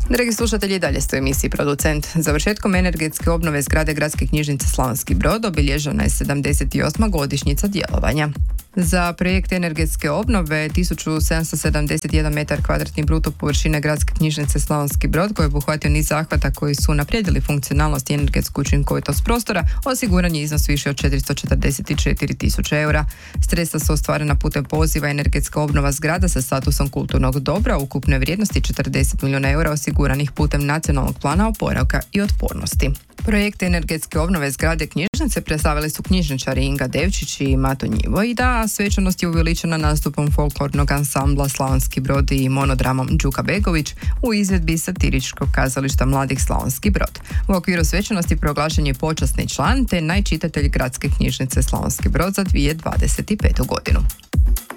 Dragi slušatelji, i dalje ste u emisiji Producent. Završetkom energetske obnove zgrade Gradske knjižnice Slavonski Brod obilježena je 78. godišnjica djelovanja. Za projekt energetske obnove 1771 metar kvadratni bruto površine Gradske knjižnice Slavonski Brod, koji je obuhvatio niz zahvata koji su unaprijedili funkcionalnost i energetsku učinkovitost prostora, osiguran je iznos više od 444.000 eura. Sredstva su ostvarena putem poziva energetska obnova zgrada sa statusom kulturnog dobra ukupne vrijednosti 40 milijuna eura osiguranih putem nacionalnog plana oporavka i otpornosti. Projekt energetske obnove zgrade knjižnice predstavili su knjižničari Inga Devčić i Mato Njivojda, a svečanost je uveličena nastupom folklornog ansambla Slavonski Brod i monodramom Đuka Begović u izvedbi satiričkog kazališta Mladih Slavonski Brod. U okviru svečanosti proglašen je počasni član te najčitatelj Gradske knjižnice Slavonski Brod za 2025. godinu.